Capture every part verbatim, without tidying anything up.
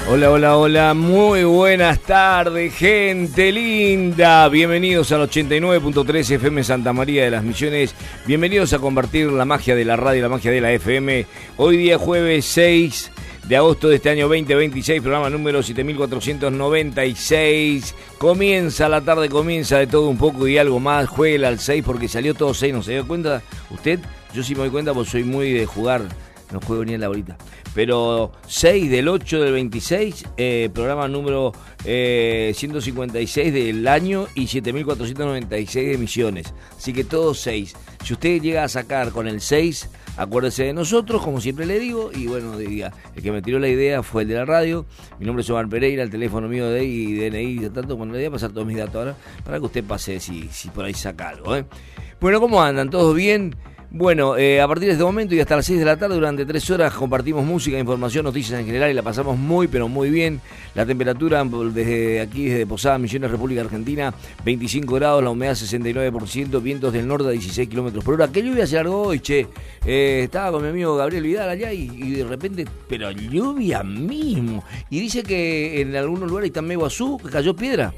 Hola, hola, hola, muy buenas tardes, gente linda. Bienvenidos al ochenta y nueve punto tres F M Santa María de las Misiones. Bienvenidos a compartir la magia de la radio y la magia de la F M. Hoy día jueves seis de agosto de este año veinte veintiséis, programa número siete mil cuatrocientos noventa y seis. Comienza la tarde, comienza de todo un poco y algo más. Juegue al seis porque salió todo seis, ¿no se dio cuenta usted? Yo sí me doy cuenta porque soy muy de jugar, no juego ni en la bolita. Pero seis del ocho del veintiséis, eh, programa número eh, ciento cincuenta y seis del año y siete mil cuatrocientos noventa y seis de emisiones. Así que todos seis. Si usted llega a sacar con el seis, acuérdese de nosotros, como siempre le digo. Y bueno, diga, el que me tiró la idea fue el de la radio. Mi nombre es Omar Pereira, el teléfono mío de I D N I, tanto cuando le voy a pasar todos mis datos ahora, para que usted pase si, si por ahí saca algo, ¿eh? Bueno, ¿cómo andan? ¿Todos bien? Bueno, eh, a partir de este momento y hasta las seis de la tarde, durante tres horas, compartimos música, información, noticias en general y la pasamos muy, pero muy bien. La temperatura desde aquí, desde Posadas, Misiones, República Argentina, veinticinco grados, la humedad sesenta y nueve por ciento, vientos del norte a dieciséis kilómetros por hora. ¿Qué lluvia se largó hoy, che? Eh, estaba con mi amigo Gabriel Vidal allá y, y de repente, pero lluvia mismo. Y dice que en algunos lugares, también Iguazú, que cayó piedra.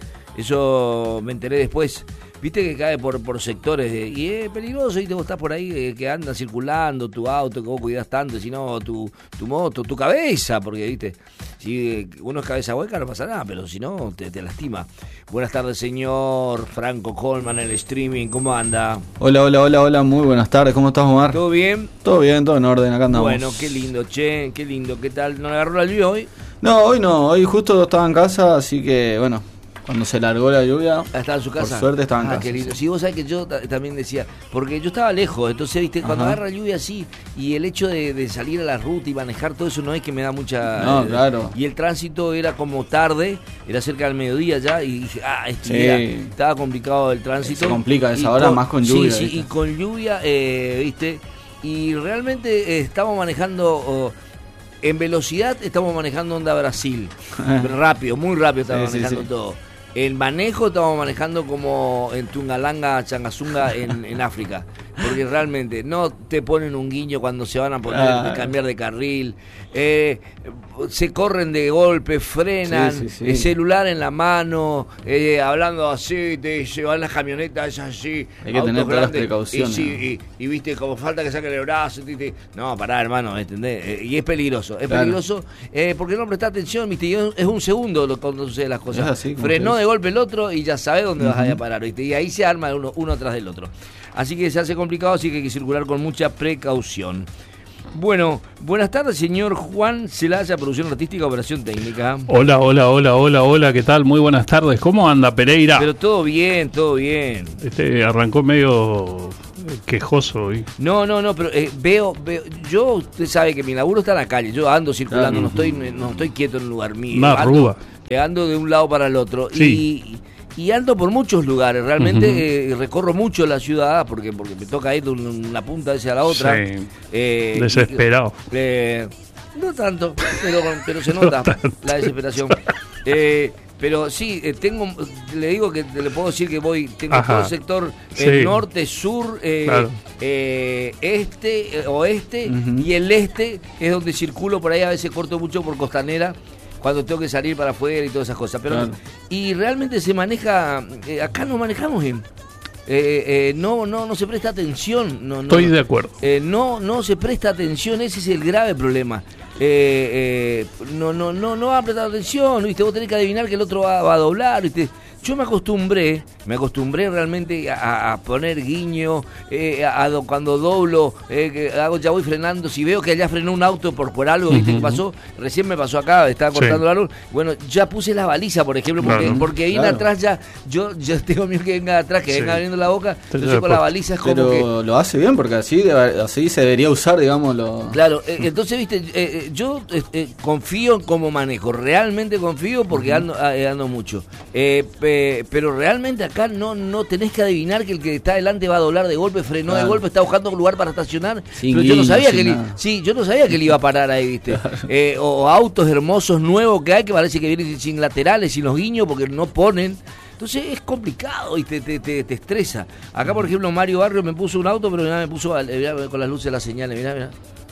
Eso me enteré después. Viste que cae por, por sectores de, y es peligroso, y vos estás por ahí eh, que andan circulando tu auto, que vos cuidás tanto, sino tu, tu moto, tu cabeza, porque viste, si uno es cabeza hueca no pasa nada, pero si no te, te lastima. Buenas tardes, señor Franco Colman, en el streaming, ¿cómo anda? Hola, hola, hola, hola, muy buenas tardes, ¿cómo estás, Omar? ¿Todo bien? Todo bien, todo en orden, acá andamos. Bueno, qué lindo, che, qué lindo, ¿qué tal? ¿No le agarró la lluvia hoy? No, hoy no, hoy justo estaba en casa, así que bueno, cuando se largó la lluvia, ¿estaba en su casa? Por suerte estaba en ah, casa. Qué lindo. Sí, vos sabés que yo t- también decía, porque yo estaba lejos, entonces, viste, cuando Ajá. agarra lluvia así, y el hecho de, de salir a la ruta y manejar todo eso no es que me da mucha... No, eh, claro. Y el tránsito era como tarde, era cerca del mediodía ya, y dije, ah, este Sí. día estaba complicado el tránsito. Se complica esa Y hora más con lluvia. Sí, sí, ¿viste? y con lluvia, eh, viste, y realmente eh, estamos manejando... Oh, en velocidad estamos manejando Onda Brasil, rápido, muy rápido estamos Sí, sí, manejando sí. todo. El manejo estamos manejando como en Tungalanga, Changasunga, en, en África. Porque realmente no te ponen un guiño cuando se van a poner Ah. de cambiar de carril. Eh, se corren de golpe, frenan, Sí, sí, sí. el celular en la mano, eh, hablando así, te llevan las camionetas así. Hay que autos tener todas las grandes, precauciones. Y, sí, y, y viste, como falta que saquen el brazo. Y te- no, pará, hermano, ¿entendés? Eh, y es peligroso, es Claro. peligroso eh, porque no prestás atención, viste, y es un segundo lo cuando suceden las cosas. Es así, como Frenó se dice. de golpe el otro y ya sabe dónde vas a ir a Ujú. parar, ¿viste? Y ahí se arma uno, uno tras del otro. Así que se hace complicado, así que hay que circular con mucha precaución. Bueno, buenas tardes, señor Juan Celaya, producción artística, operación técnica. Hola, hola, hola, hola, hola, ¿qué tal? Muy buenas tardes. ¿Cómo anda Pereira? Pero todo bien, todo bien. Este arrancó medio quejoso hoy. No, no, no, pero eh, veo, veo, yo, usted sabe que mi laburo está en la calle, yo ando circulando, Claro. no estoy no estoy quieto en un lugar mío. Una ando, rúa. eh, ando de un lado para el otro Sí. y, y ando por muchos lugares, realmente Ujú. eh, recorro mucho la ciudad porque porque me toca ir de un- una punta hacia la otra. Sí. Eh, Desesperado. y- eh, no tanto, pero, pero se nota No tanto. la desesperación. Eh, pero sí, eh, tengo, le digo que le puedo decir que voy, tengo Ajá. todo el sector Sí. eh, norte, sur, eh, Claro. eh, este, eh, oeste, Ujú. y el este es donde circulo por ahí, a veces corto mucho por Costanera cuando tengo que salir para afuera y todas esas cosas. Pero Claro. y realmente se maneja, eh, acá no manejamos bien. Eh, eh, no, no, no se presta atención. No, no, Estoy de acuerdo. eh, no, no se presta atención, ese es el grave problema. Eh, eh, no, no, no, no va a prestar atención, ¿viste? Vos tenés que adivinar que el otro va, va a doblar, ¿viste? Yo me acostumbré, me acostumbré realmente a, a poner guiño, eh, a, a do- cuando doblo, eh, que hago, ya voy frenando, si veo que allá frenó un auto por, por algo, ¿viste? Ujú. ¿Qué pasó? Recién me pasó acá, estaba Sí. cortando el árbol, bueno, ya puse la baliza, por ejemplo, porque, Claro. porque viene Claro. atrás ya, yo, yo tengo miedo que venga atrás, que Sí. venga abriendo la boca, Entonces, entonces con la después- baliza es como Pero que... lo hace bien porque así, debe- así se debería usar, digamos, lo... Claro, eh, entonces, viste, eh, eh, yo eh, eh, confío en cómo manejo, realmente confío porque ando, eh, ando mucho. Eh, pe- pero realmente acá no, no tenés que adivinar que el que está adelante va a doblar de golpe, frenó de Claro. golpe, está buscando un lugar para estacionar. Sin pero yo no guiño, sabía sin que él, nada. sí, yo no sabía que él iba a parar ahí, viste. Eh, o, o autos hermosos nuevos que hay que parece que vienen sin, sin laterales, sin los guiños porque no ponen. Entonces es complicado y te, te, te, te estresa. Acá, por ejemplo, Mario Barrio me puso un auto, pero mirá, me puso eh, mirá, con las luces las señales, mirá, mirá.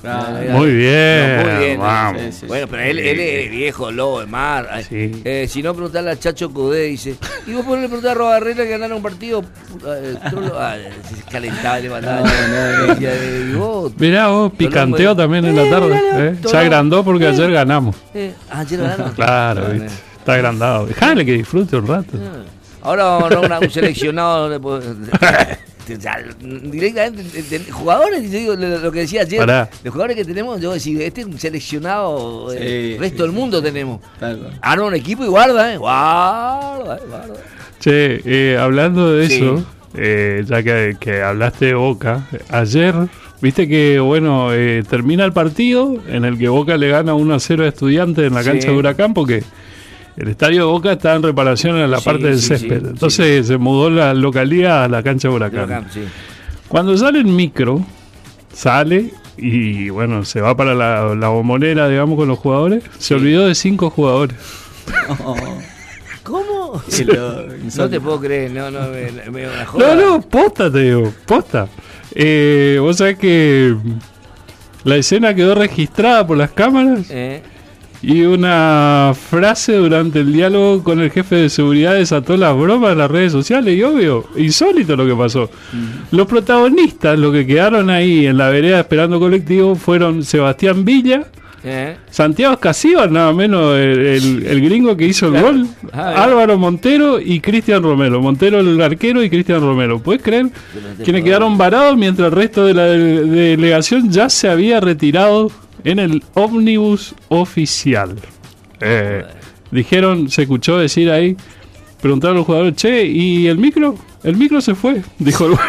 Ah, muy bien, No, muy bien. vamos. Sí, sí, bueno, pero él, él es viejo, lobo de mar. Sí. Eh, si no, preguntarle a Chacho Cudé, dice. Y vos ponle preguntar a Robarrera que ganaron un partido. Eh, trolo, ah, se calentaba, levantaba. No, no, no. Mirá vos, picanteo también en la tarde. Eh, se agrandó porque ayer ganamos. Eh, ayer ganaron. Claro, viste. Está agrandado. Dejale que disfrute un rato. Ahora vamos a una, un seleccionado. Ya, directamente, de, de, jugadores, yo digo lo que decía ayer, Pará. los jugadores que tenemos, yo decía, este es un seleccionado, sí, el resto sí, del mundo sí. tenemos. Claro. Arma un equipo y guarda, ¿eh? Guarda, guarda. Che, eh, hablando de sí. eso, eh, ya que, que hablaste de Boca, ayer, viste que, bueno, eh, termina el partido en el que Boca le gana uno a cero a Estudiantes en la cancha sí. de Huracán, porque el estadio de Boca está en reparación en la sí, parte del sí, césped. Sí, Entonces sí. se mudó la localidad a la cancha de Huracán. Huracán sí. Cuando sale el micro, sale y bueno, se va para la, la bombonera, digamos, con los jugadores. Sí. Se olvidó de cinco jugadores. Oh. ¿Cómo? Lo, no te puedo creer, no, no, me, me una joda. No, no, posta te digo, posta. Eh, vos sabés que la escena quedó registrada por las cámaras. Eh. Y una frase durante el diálogo con el jefe de seguridad desató las bromas en las redes sociales. Y obvio, insólito lo que pasó. Uh-huh. Los protagonistas, los que quedaron ahí en la vereda esperando colectivo, fueron Sebastián Villa, ¿Eh? Santiago Escasíbar, nada menos el, el, el gringo que hizo el claro. gol, ah, Álvaro Montero y Cristian Romero. Montero el arquero y Cristian Romero. ¿Puedes creer? Quienes quedaron varados mientras el resto de la de- de delegación ya se había retirado en el ómnibus oficial. Eh, dijeron, se escuchó decir ahí, preguntaron a los jugadores, che, ¿y el micro? El micro se fue, dijo el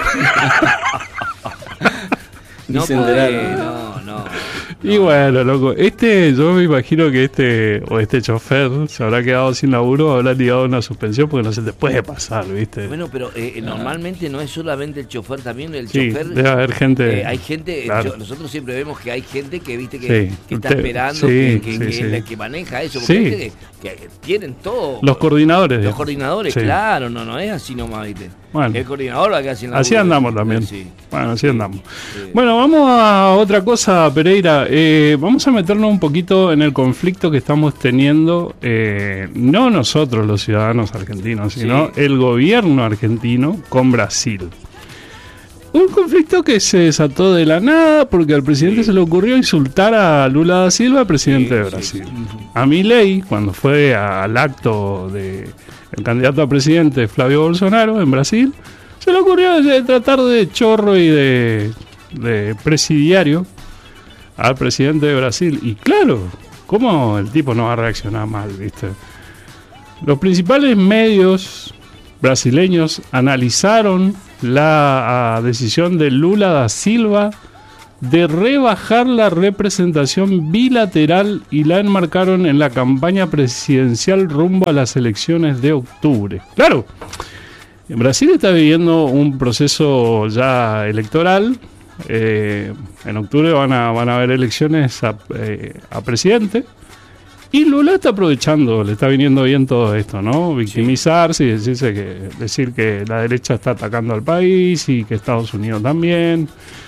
no, puede, no, no. Y bueno, loco, este, yo me imagino que este, o este chofer, se habrá quedado sin laburo, habrá ligado una suspensión porque no se te puede pasar, ¿viste? Bueno, pero eh, normalmente no es solamente el chofer, también el sí, chofer. Debe haber gente. Eh, hay gente, claro. yo, nosotros siempre vemos que hay gente que, viste, que, sí, que está usted, esperando, sí, que, que, sí, que, sí. que, que maneja eso, porque sí. hay gente que, que tienen todo. Los coordinadores. Los digamos. coordinadores, sí. claro, no, no es así nomás, ¿viste? Bueno, el coordinador va que hace en la así burla, andamos también. Sí. Bueno, así sí. andamos. Sí. Bueno, vamos a otra cosa, Pereira. Eh, vamos a meternos un poquito en el conflicto que estamos teniendo, eh, no nosotros los ciudadanos argentinos, sino sí. el gobierno argentino con Brasil. Un conflicto que se desató de la nada porque al presidente sí. se le ocurrió insultar a Lula da Silva, presidente sí, de Brasil. Sí, sí. A Milei, cuando fue al acto de el candidato a presidente Flavio Bolsonaro en Brasil, se le ocurrió tratar de chorro y de, de presidiario al presidente de Brasil. Y claro, ¿cómo el tipo no va a reaccionar mal, viste? Los principales medios brasileños analizaron la uh, decisión de Lula da Silva de rebajar la representación bilateral y la enmarcaron en la campaña presidencial rumbo a las elecciones de octubre. Claro, en Brasil está viviendo un proceso ya electoral. Eh, en octubre van a, van a haber elecciones a, eh, a presidente. Y Lula está aprovechando, le está viniendo bien todo esto, ¿no? Victimizarse y decirse que, decir que la derecha está atacando al país y que Estados Unidos también.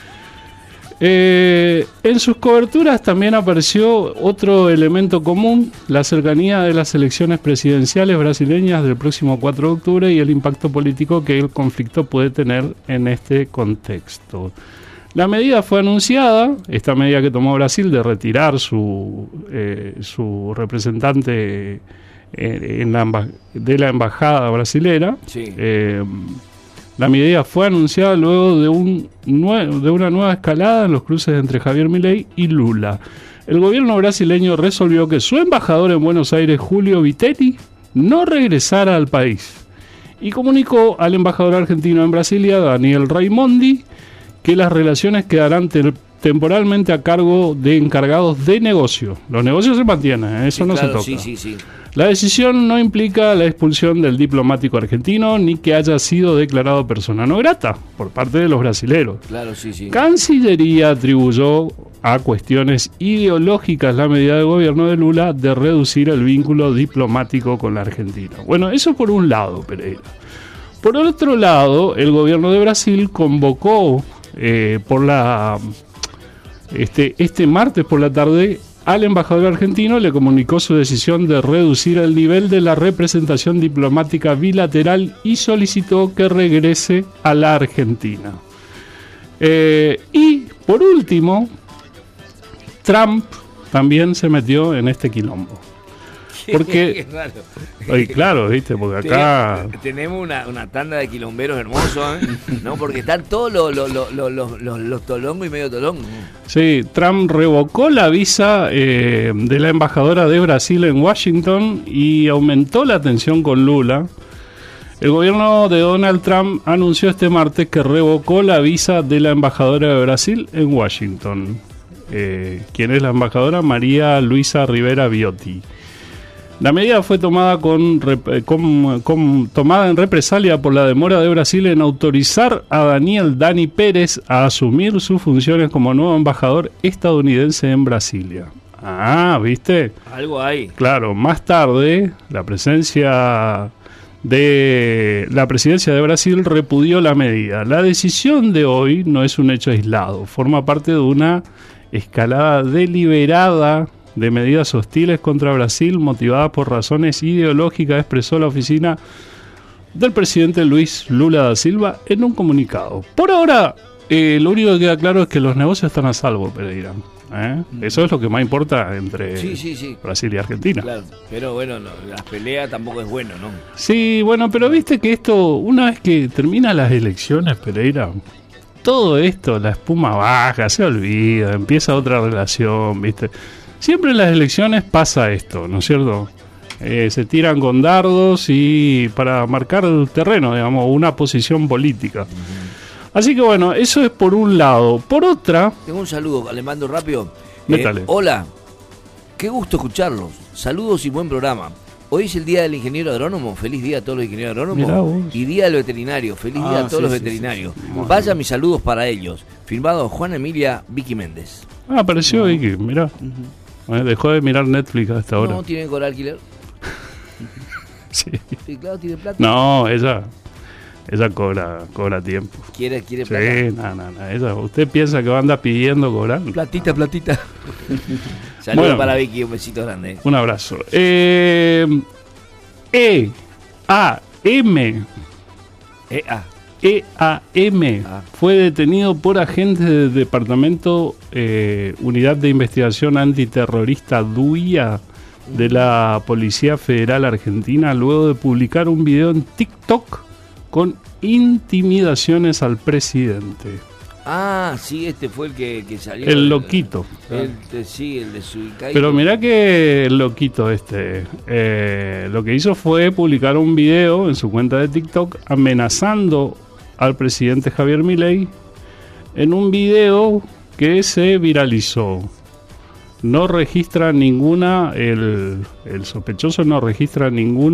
Eh, en sus coberturas también apareció otro elemento común, la cercanía de las elecciones presidenciales brasileñas del próximo cuatro de octubre y el impacto político que el conflicto puede tener en este contexto. La medida fue anunciada, esta medida que tomó Brasil de retirar su, eh, su representante eh, en la emba- de la embajada brasilera. Sí. Eh, la medida fue anunciada luego de, un nue- de una nueva escalada en los cruces entre Javier Milei y Lula. El gobierno brasileño resolvió que su embajador en Buenos Aires, Julio Vitelli, no regresara al país y comunicó al embajador argentino en Brasilia, Daniel Raimondi, que las relaciones quedarán te- temporalmente a cargo de encargados de negocio. Los negocios se mantienen, eso sí, no claro, se toca. Sí, sí, sí. La decisión no implica la expulsión del diplomático argentino ni que haya sido declarado persona no grata por parte de los brasileros. Claro, sí, sí. Cancillería atribuyó a cuestiones ideológicas la medida del gobierno de Lula de reducir el vínculo diplomático con la Argentina. Bueno, eso por un lado, Pereira. Por otro lado, el gobierno de Brasil convocó Eh, por la Este, este martes por la tarde, al embajador argentino le comunicó su decisión de reducir el nivel de la representación diplomática bilateral y solicitó que regrese a la Argentina. Eh, y, por último, Trump también se metió en este quilombo. Porque, Qué raro. Oye, claro, viste, porque acá... Tenemos una, una tanda de quilomberos hermosos, ¿eh? ¿No? Porque están todos los, los, los, los, los, los tolongos y medio tolongos. Sí, Trump revocó la visa eh, de la embajadora de Brasil en Washington y aumentó la tensión con Lula. El gobierno de Donald Trump anunció este martes que revocó la visa de la embajadora de Brasil en Washington. Eh, ¿Quién es la embajadora? María Luisa Rivera Biotti. La medida fue tomada, con, con, con, tomada en represalia por la demora de Brasil en autorizar a Daniel Dani Pérez a asumir sus funciones como nuevo embajador estadounidense en Brasilia. Ah, ¿viste? Algo hay. Claro, más tarde, la presencia de la presidencia de Brasil repudió la medida. La decisión de hoy no es un hecho aislado, forma parte de una escalada deliberada de medidas hostiles contra Brasil motivadas por razones ideológicas, expresó la oficina del presidente Luis Lula da Silva en un comunicado. Por ahora, eh, lo único que queda claro es que los negocios están a salvo, Pereira. ¿Eh? Eso es lo que más importa entre sí, sí, sí. Brasil y Argentina. Claro, pero bueno, no, la pelea tampoco es bueno, ¿no? Sí, bueno, pero viste que esto, una vez que terminan las elecciones, Pereira, todo esto, la espuma baja, se olvida, empieza otra relación, ¿viste? Siempre en las elecciones pasa esto, ¿no es cierto? Eh, se tiran con dardos y para marcar el terreno, digamos, una posición política. Uh-huh. Así que bueno, eso es por un lado. Por otra... Tengo un saludo, le mando rápido. Métale. Eh, hola, qué gusto escucharlos. Saludos y buen programa. Hoy es el Día del Ingeniero Agrónomo. Feliz día a todos los ingenieros agrónomos. Y Día del Veterinario. Feliz ah, día a todos sí, los sí, veterinarios. Sí, sí, sí. Vaya mis saludos para ellos. Firmado Juan Emilia Vicky Méndez. Ah, apareció uh-huh. Vicky, mirá. Uh-huh. Eh, dejó de mirar Netflix hasta ahora. No, tiene que cobrar alquiler. Sí. Sí, claro, tiene plata. No, ella... Ella cobra, cobra tiempo. ¿Quiere, quiere plata? Sí, no, no, no. Ella, ¿usted piensa que va a andar pidiendo cobrar? Platita, platita. Saludos bueno, para Vicky, un besito grande. Un abrazo. Eh, E A M E A E A M ah. fue detenido por agentes del Departamento eh, Unidad de Investigación Antiterrorista D U I A de la Policía Federal Argentina luego de publicar un video en TikTok con intimidaciones al presidente. Ah, sí, este fue el que, que salió. El loquito. El, el, sí, el de su... Pero mirá que el loquito este, eh, lo que hizo fue publicar un video en su cuenta de TikTok amenazando al presidente Javier Milei en un video que se viralizó. No registra ninguna, el, el sospechoso no registra ninguna